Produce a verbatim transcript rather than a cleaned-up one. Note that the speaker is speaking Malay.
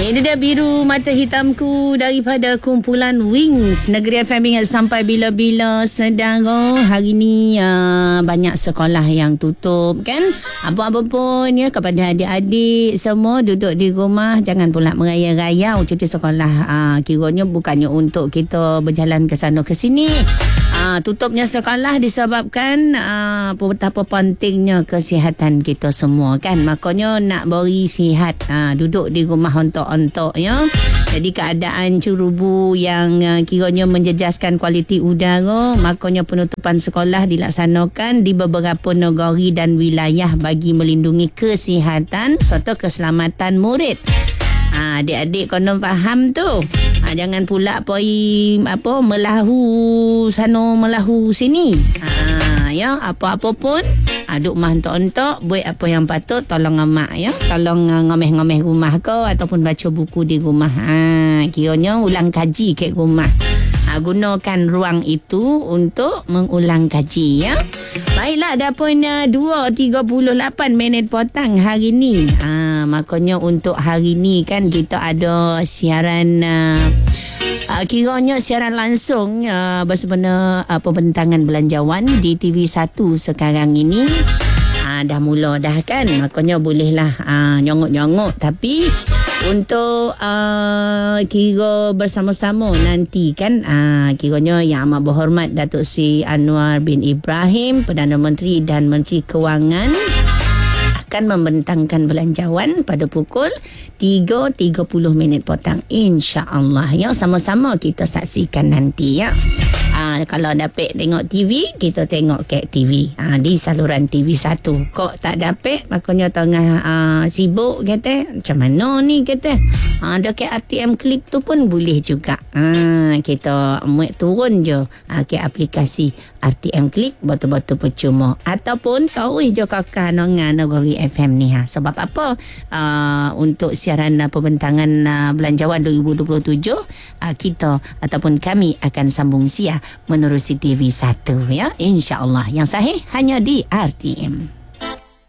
Ini dia Biru Mata Hitamku daripada kumpulan Wings. Negeri F M ingat sampai bila-bila sedara. Hari ni uh, banyak sekolah yang tutup kan. Apa-apa pun ya, kepada adik-adik semua duduk di rumah, jangan pula meraya-raya cuti sekolah. Uh, kiranya bukannya untuk kita berjalan ke sana ke sini. Uh, tutupnya sekolah disebabkan uh, betapa pentingnya kesihatan kita semua kan. Makanya nak beri sihat, uh, duduk di rumah ontok-ontok ya. Jadi keadaan cerubu yang uh, kiranya menjejaskan kualiti udara, makanya penutupan sekolah dilaksanakan di beberapa negeri dan wilayah bagi melindungi kesihatan serta keselamatan murid. Ha, adik-adik kena faham tu. Ha, jangan pula poi apa melahu sana melahu sini. Ha, ya, apa-apa pun aduk mah entok-entok, buat apa yang patut, tolong mak ya. Tolong uh, ngomeh-ngomeh rumah kau ataupun baca buku di rumah. Ha, kiranya ulang kaji kat rumah. Ha, gunakan ruang itu untuk mengulang kaji ya. Baiklah, dah pun uh, dua tiga puluh lapan minit petang hari ni. Ha, makanya untuk hari ni kan kita ada siaran uh, uh, kiranya siaran langsung uh, bersama uh, pembentangan belanjawan di T V satu sekarang ini. Uh, dah mula dah kan, makanya bolehlah uh, nyongok-nyongok, tapi untuk uh, kira bersama-sama nanti kan, uh, kiranya Yang Amat Berhormat Datuk Seri Anwar bin Ibrahim, Perdana Menteri dan Menteri Kewangan akan membentangkan belanjawan pada pukul tiga tiga puluh minit petang, insya-Allah ya. Sama-sama kita saksikan nanti ya. Ah, kalau dapat tengok T V, kita tengok kat T V ah, di saluran T V satu. Kok tak dapat, makanya tengah ah, sibuk kata, macam mana ni kata. Ah, dekat R T M Click tu pun boleh juga. Ah, kita muat turun je ah, ke aplikasi R T M Click, betul-betul percuma. Ataupun tahu je kakak nongan negeri F M ni ha. Sebab apa? Ah, untuk siaran ah, pembentangan ah, belanjawan dua ribu dua puluh tujuh, ah, kita ataupun kami akan sambung siar menerusi T V satu ya, insya-Allah. Yang sahih hanya di R T M.